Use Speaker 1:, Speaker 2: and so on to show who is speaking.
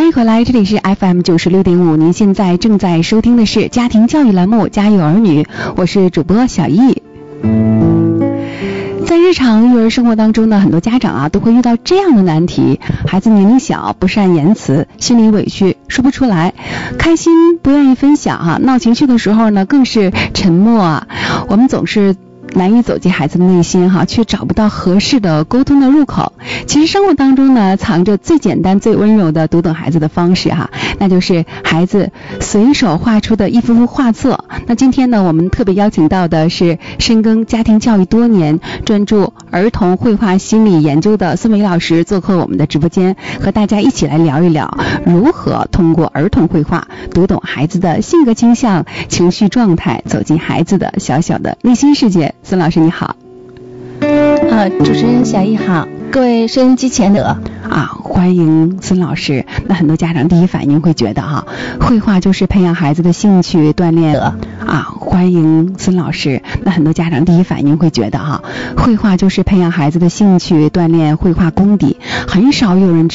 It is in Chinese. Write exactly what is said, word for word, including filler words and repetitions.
Speaker 1: 欢迎回来，这里是 F M 九十六点五，您现在正在收听的是家庭教育栏目《家有儿女》，我是主播小易。在日常育儿生活当中呢，很多家长啊都会遇到这样的难题：孩子年龄小，不善言辞，心里委屈说不出来，开心不愿意分享啊，闹情绪的时候呢更是沉默啊。我们总是难以走进孩子的内心哈，却找不到合适的沟通的入口。其实生活当中呢，藏着最简单最温柔的读懂孩子的方式哈，那就是孩子随手画出的一幅幅画作。那今天呢，我们特别邀请到的是深耕家庭教育多年，专注儿童绘画心理研究的孙伟老师做客我们的直播间，和大家一起来聊一聊如何通过儿童绘画读懂孩子的性格倾向、情绪状态，走进孩子的小小的内心世界。孙老师你好。
Speaker 2: 呃，主持人小易好，各位收音机前的
Speaker 1: 啊，欢迎孙老师。那很多家长第一反应会觉得哈，绘画就是培养孩子的兴趣锻炼啊，欢迎孙老师。那很多家长第一反应会觉得哈，绘画就是培养孩子的兴趣锻炼绘画功底，很少有人